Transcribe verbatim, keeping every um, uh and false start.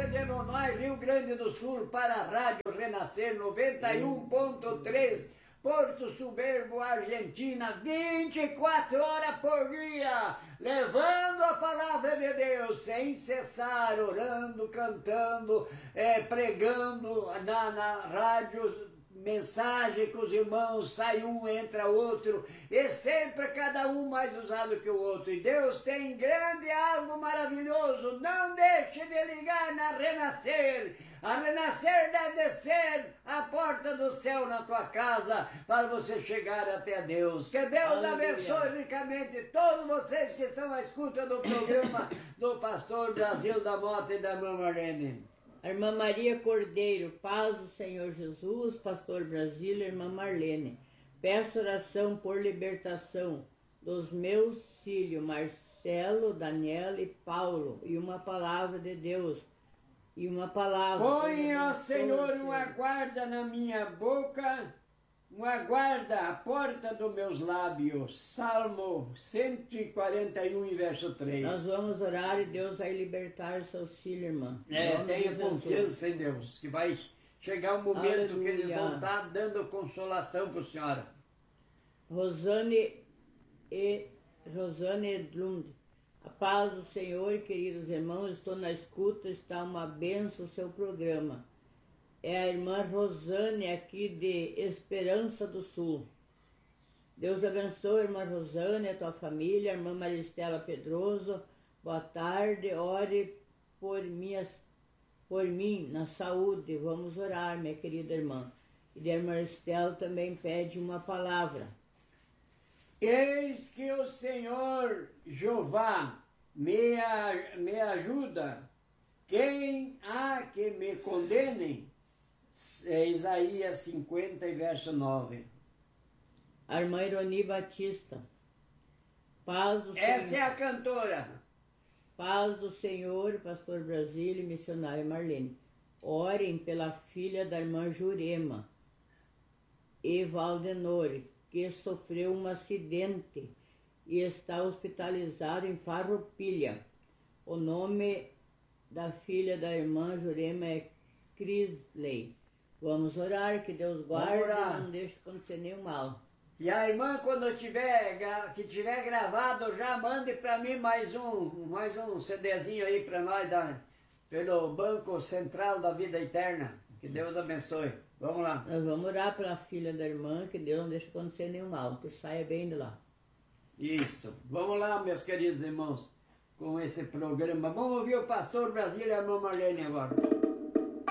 de Nonoai, Rio Grande do Sul, para a Rádio Renascer noventa e um ponto três, Porto Soberbo, Argentina, vinte e quatro horas por dia, levando a palavra de Deus, sem cessar, orando, cantando, é, pregando na, na rádio, mensagem com os irmãos, sai um, entra outro, e sempre cada um mais usado que o outro. E Deus tem grande algo maravilhoso. Não deixe de ligar na Renascer. A Renascer deve ser a porta do céu na tua casa para você chegar até Deus. Que Deus Aleluia. Abençoe ricamente todos vocês que estão à escuta do programa do Pastor Brasil da Mota e da irmã Marlene. A irmã Maria Cordeiro, paz do Senhor Jesus, Pastor Brasil, irmã Marlene. Peço oração por libertação dos meus filhos, Marcelo, Daniela e Paulo, e uma palavra de Deus, e uma palavra... Põe, ó Senhor, uma guarda na minha boca, uma guarda à porta dos meus lábios. Salmo cento e quarenta e um, verso três. Nós vamos orar e Deus vai libertar os seus filhos, irmã. É, tenha confiança em Deus, que vai chegar o momento Aleluia. Que eles vão estar dando consolação para a senhora. Rosane e Rosane Edlund, a paz do Senhor, queridos irmãos, estou na escuta, está uma benção o seu programa. É a irmã Rosane aqui de Esperança do Sul. Deus abençoe a irmã Rosane, a tua família, a irmã Maristela Pedroso. Boa tarde, ore por, minhas, por mim na saúde. Vamos orar, minha querida irmã. E a irmã Maristela também pede uma palavra. Eis que o Senhor Jeová me, me ajuda. Quem há que me condenem? É Isaías cinquenta, verso nove. A irmã Ironi Batista. Paz do Essa Senhor. é a cantora. Paz do Senhor, Pastor Brasília e missionária Marlene. Orem pela filha da irmã Jurema e Valdenore, que sofreu um acidente e está hospitalizada em Farroupilha. O nome da filha da irmã Jurema é Crisley. Vamos orar, que Deus guarde e não deixe acontecer nenhum mal. E a irmã, quando tiver, que tiver gravado, já mande para mim mais um, mais um CDzinho aí para nós, da, pelo Banco Central da Vida Eterna. Que Deus abençoe. Vamos lá. Nós vamos orar pela filha da irmã, que Deus não deixe acontecer nenhum mal, que saia bem de lá. Isso. Vamos lá, meus queridos irmãos, com esse programa. Vamos ouvir o Pastor Brasil e a irmã Marlene agora.